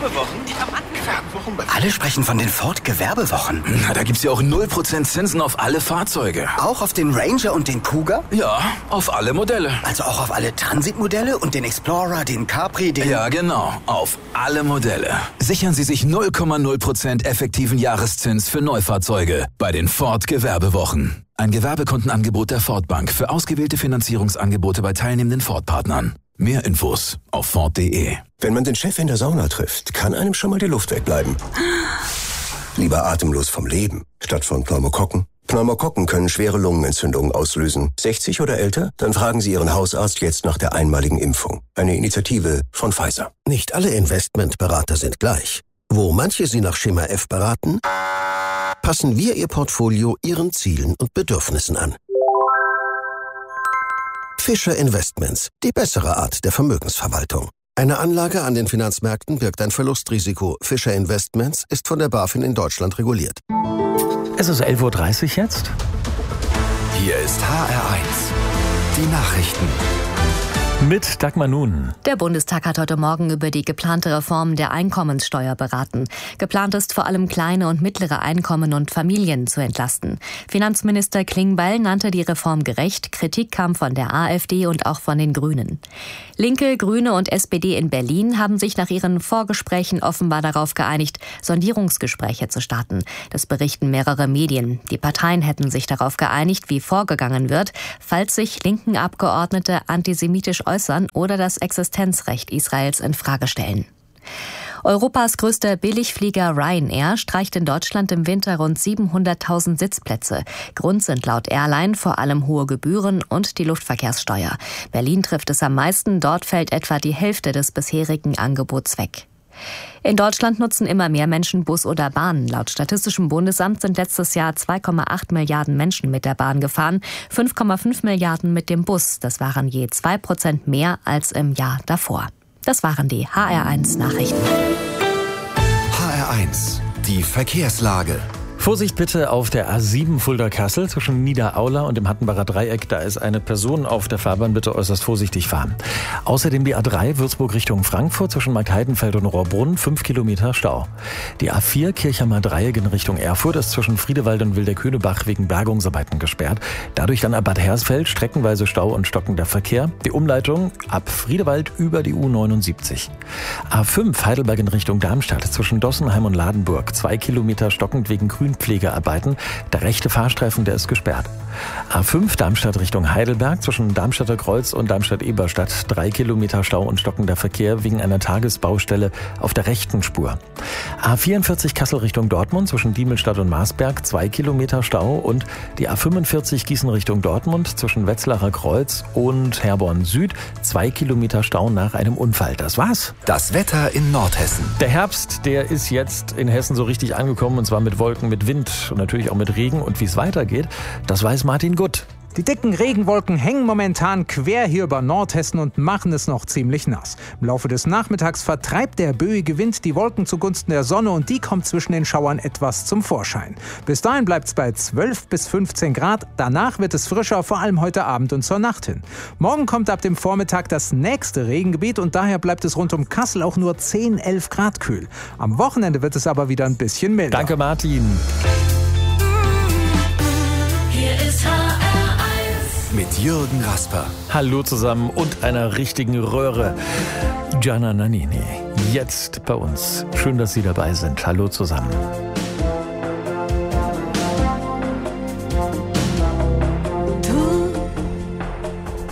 Gewerbewochen, die haben angefangen. Alle sprechen von den Ford Gewerbewochen. Na, da gibt's ja auch 0% Zinsen auf alle Fahrzeuge. Auch auf den Ranger und den Cougar? Ja, auf alle Modelle. Also auch auf alle Transit-Modelle und den Explorer, den Capri, den... Ja, genau. Auf alle Modelle. Sichern Sie sich 0,0% effektiven Jahreszins für Neufahrzeuge bei den Ford Gewerbewochen. Ein Gewerbekundenangebot der Ford Bank für ausgewählte Finanzierungsangebote bei teilnehmenden Ford-Partnern. Mehr Infos auf Ford.de. Wenn man den Chef in der Sauna trifft, kann einem schon mal die Luft wegbleiben. Lieber atemlos vom Leben, statt von Pneumokokken. Pneumokokken können schwere Lungenentzündungen auslösen. 60 oder älter? Dann fragen Sie Ihren Hausarzt jetzt nach der einmaligen Impfung. Eine Initiative von Pfizer. Nicht alle Investmentberater sind gleich. Wo manche Sie nach Schema F beraten, passen wir Ihr Portfolio Ihren Zielen und Bedürfnissen an. Fischer Investments, die bessere Art der Vermögensverwaltung. Eine Anlage an den Finanzmärkten birgt ein Verlustrisiko. Fischer Investments ist von der BaFin in Deutschland reguliert. Es ist 11.30 Uhr jetzt. Hier ist HR1. Die Nachrichten. Mit Dagmar Nun. Der Bundestag hat heute Morgen über die geplante Reform der Einkommenssteuer beraten. Geplant ist vor allem kleine und mittlere Einkommen und Familien zu entlasten. Finanzminister Klingbeil nannte die Reform gerecht. Kritik kam von der AfD und auch von den Grünen. Linke, Grüne und SPD in Berlin haben sich nach ihren Vorgesprächen offenbar darauf geeinigt, Sondierungsgespräche zu starten. Das berichten mehrere Medien. Die Parteien hätten sich darauf geeinigt, wie vorgegangen wird, falls sich linken Abgeordnete antisemitisch äußern oder das Existenzrecht Israels in Frage stellen. Europas größter Billigflieger Ryanair streicht in Deutschland im Winter rund 700.000 Sitzplätze. Grund sind laut Airline vor allem hohe Gebühren und die Luftverkehrssteuer. Berlin trifft es am meisten, dort fällt etwa die Hälfte des bisherigen Angebots weg. In Deutschland nutzen immer mehr Menschen Bus oder Bahn. Laut Statistischem Bundesamt sind letztes Jahr 2,8 Milliarden Menschen mit der Bahn gefahren, 5,5 Milliarden mit dem Bus. Das waren je 2% mehr als im Jahr davor. Das waren die HR1 Nachrichten. HR1, die Verkehrslage. Vorsicht bitte auf der A7 Fulda-Kassel zwischen Niederaula und dem Hattenbacher Dreieck. Da ist eine Person auf der Fahrbahn. Bitte äußerst vorsichtig fahren. Außerdem die A3 Würzburg Richtung Frankfurt zwischen Markheidenfeld und Rohrbrunn 5 Kilometer Stau. Die A4 Kirchheimer Dreieck in Richtung Erfurt ist zwischen Friedewald und Wilderkönebach wegen Bergungsarbeiten gesperrt. Dadurch dann ab Bad Hersfeld streckenweise Stau und stockender Verkehr. Die Umleitung ab Friedewald über die U79. A5 Heidelberg in Richtung Darmstadt zwischen Dossenheim und Ladenburg 2 Kilometer stockend wegen Grünpflegearbeiten. Der rechte Fahrstreifen, der ist gesperrt. A5 Darmstadt Richtung Heidelberg zwischen Darmstadter Kreuz und Darmstadt-Eberstadt 3 Kilometer Stau und stockender Verkehr wegen einer Tagesbaustelle auf der rechten Spur. A44 Kassel Richtung Dortmund zwischen Diemelstadt und Marsberg 2 Kilometer Stau und die A45 Gießen Richtung Dortmund zwischen Wetzlarer Kreuz und Herborn Süd 2 Kilometer Stau nach einem Unfall. Das war's. Das Wetter in Nordhessen. Der Herbst, der ist jetzt in Hessen so richtig angekommen, und zwar mit Wolken, mit Wind und natürlich auch mit Regen. Und wie es weitergeht, das weiß Martin Gutt. Die dicken Regenwolken hängen momentan quer hier über Nordhessen und machen es noch ziemlich nass. Im Laufe des Nachmittags vertreibt der böige Wind die Wolken zugunsten der Sonne und die kommt zwischen den Schauern etwas zum Vorschein. Bis dahin bleibt es bei 12 bis 15 Grad. Danach wird es frischer, vor allem heute Abend und zur Nacht hin. Morgen kommt ab dem Vormittag das nächste Regengebiet und daher bleibt es rund um Kassel auch nur 10, 11 Grad kühl. Am Wochenende wird es aber wieder ein bisschen milder. Danke, Martin. Hier ist HR1 mit Jürgen Rasper. Hallo zusammen und einer richtigen Röhre. Gianna Nannini, jetzt bei uns. Schön, dass Sie dabei sind. Hallo zusammen.